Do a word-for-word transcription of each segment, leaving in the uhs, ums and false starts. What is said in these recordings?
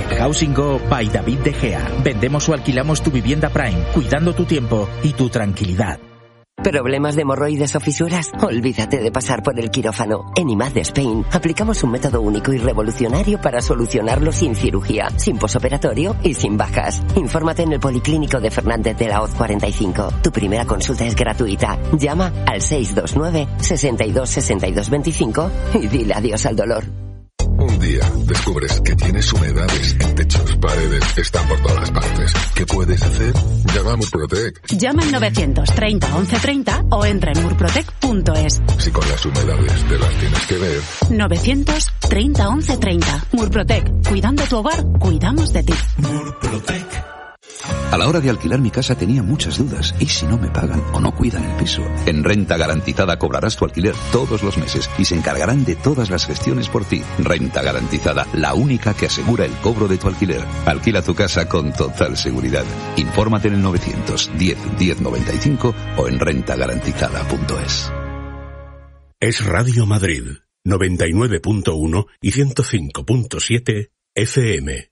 Housing Go by David De Gea. Vendemos o alquilamos tu vivienda Prime, cuidando tu tiempo y tu tranquilidad. ¿Problemas de hemorroides o fisuras? Olvídate de pasar por el quirófano. En I M A D Spain aplicamos un método único y revolucionario para solucionarlo sin cirugía, sin posoperatorio y sin bajas. Infórmate en el Policlínico de Fernández de la Hoz cuarenta y cinco. Tu primera consulta es gratuita. Llama al seis dos nueve, seis dos, seis dos dos cinco y dile adiós al dolor. Un día descubres que tienes humedades en techos, paredes, están por todas partes. ¿Qué puedes hacer? Llama a Murprotec. Llama al novecientos treinta once treinta o entra en murprotec punto es. Si con las humedades te las tienes que ver. novecientos treinta once treinta. Murprotec. Cuidando tu hogar, cuidamos de ti. Murprotec. A la hora de alquilar mi casa tenía muchas dudas. ¿Y si no me pagan o no cuidan el piso? En Renta Garantizada cobrarás tu alquiler todos los meses y se encargarán de todas las gestiones por ti. Renta Garantizada, la única que asegura el cobro de tu alquiler. Alquila tu casa con total seguridad. Infórmate en el novecientos diez diez noventa y cinco o en renta garantizada punto es. Es Radio Madrid, noventa y nueve punto uno y ciento cinco punto siete F M.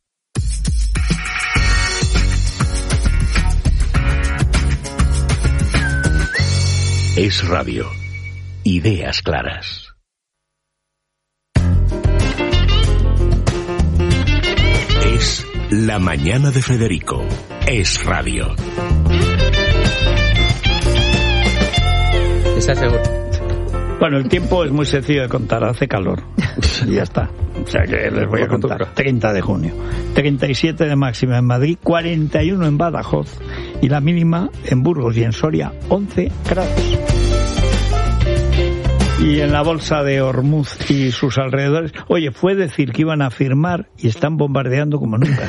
Es Radio. Ideas claras. Es La Mañana de Federico. Es Radio. ¿Estás seguro? Bueno, el tiempo es muy sencillo de contar. Hace calor. Y ya está. O sea que les voy a contar. treinta de junio. treinta y siete de máxima en Madrid, cuarenta y uno en Badajoz. Y la mínima en Burgos y en Soria, once grados. Y en la bolsa de Hormuz y sus alrededores, oye, fue decir que iban a firmar y están bombardeando como nunca.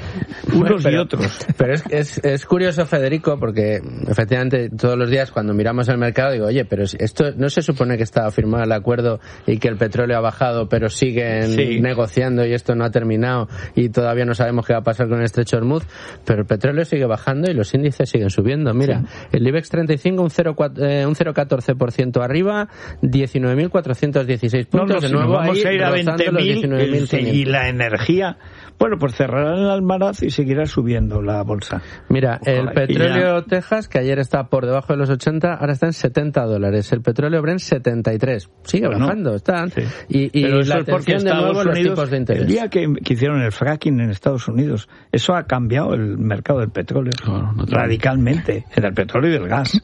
Unos pero, y otros. Pero es, es, es curioso, Federico, porque efectivamente todos los días cuando miramos el mercado digo, oye, pero esto no se supone que estaba firmado el acuerdo y que el petróleo ha bajado, pero siguen sí. negociando y esto no ha terminado y todavía no sabemos qué va a pasar con el estrecho de Hormuz, pero el petróleo sigue bajando y los índices siguen subiendo. Mira, sí. el IBEX treinta y cinco un cero coma catorce por ciento arriba, diecinueve mil cuatrocientos dieciséis puntos. No, no, de nuevo vamos ahí, a ir a veinte mil y la energía, bueno, pues cerrará el almaraz y seguirá subiendo la bolsa. Mira, el petróleo Texas, que ayer está por debajo de los ochenta, ahora está en setenta dólares. El petróleo Brent setenta y tres. Sigue bueno, bajando, está. Sí. Y, y Pero la eso es porque atención de nuevo Estados Unidos, los tipos de interés. El día que, que hicieron el fracking en Estados Unidos, eso ha cambiado el mercado del petróleo no, no radicalmente, en el petróleo y el gas.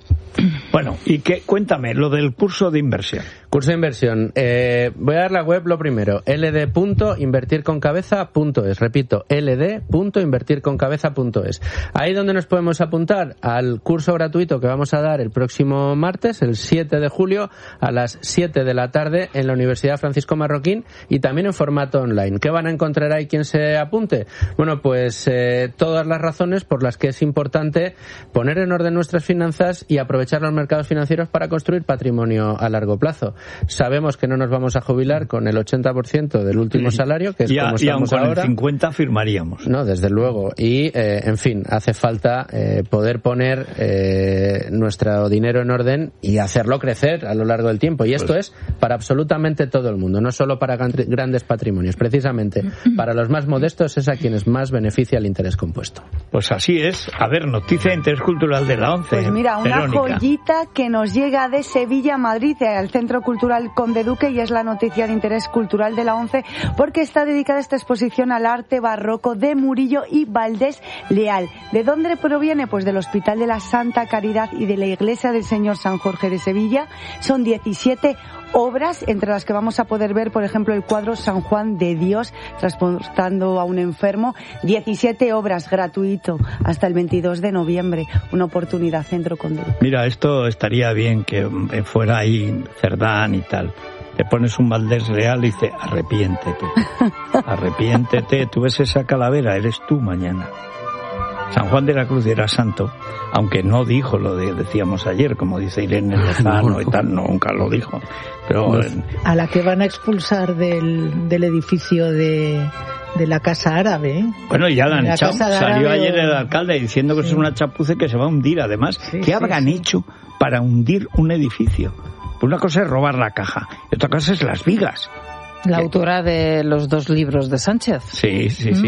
Bueno, y qué, cuéntame, lo del curso de inversión. Curso de inversión. Eh, voy a dar la web lo primero, eld punto invertir con cabeza punto es. Repito, eld punto invertir con cabeza punto es. Ahí donde nos podemos apuntar al curso gratuito que vamos a dar el próximo martes, el siete de julio, a las siete de la tarde en la Universidad Francisco Marroquín y también en formato online. ¿Qué van a encontrar ahí quien se apunte? Bueno, pues eh, todas las razones por las que es importante poner en orden nuestras finanzas y aprovechar los mercados financieros para construir patrimonio a largo plazo. Sabemos que no nos vamos a jubilar con el ochenta por ciento del último salario, que es y a, como estamos y aun con ahora. El cincuenta firmaríamos. No, desde luego. Y, eh, en fin, hace falta eh, poder poner eh, nuestro dinero en orden y hacerlo crecer a lo largo del tiempo. Y esto pues... es para absolutamente todo el mundo, no solo para grandes patrimonios. Precisamente, para los más modestos es a quienes más beneficia el interés compuesto. Pues así es. A ver, noticia de interés cultural de la ONCE. Pues mira, una Verónica. joyita que nos llega de Sevilla a Madrid, al Centro Cultural Conde Duque, y es la noticia de interés cultural de la ONCE porque está dedicada esta exposición al arte barroco de Murillo y Valdés Leal. ¿De dónde proviene? Pues del Hospital de la Santa Caridad y de la Iglesia del Señor San Jorge de Sevilla. Son diecisiete obras, entre las que vamos a poder ver, por ejemplo, el cuadro San Juan de Dios transportando a un enfermo. diecisiete obras, gratuito, hasta el veintidós de noviembre. Una oportunidad, Centro Conde Duque. Mira, esto estaría bien que fuera ahí Cerdán y tal. Te pones un Valdés Leal y dice, arrepiéntete, arrepiéntete, tú ves esa calavera, eres tú mañana. San Juan de la Cruz era santo, aunque no dijo lo de, decíamos ayer, como dice Irene Lozano no, no. y tal, no, nunca lo dijo. Pero no. A la que van a expulsar del, del edificio de, de la Casa Árabe. ¿eh? Bueno, ya la han echado. Salió ayer el o... alcalde diciendo que sí. es una chapuza que se va a hundir. Además, sí, ¿qué sí, habrán sí. hecho para hundir un edificio? Pues una cosa es robar la caja, y otra cosa es las vigas. La autora de los dos libros de Sánchez. Sí, sí, sí.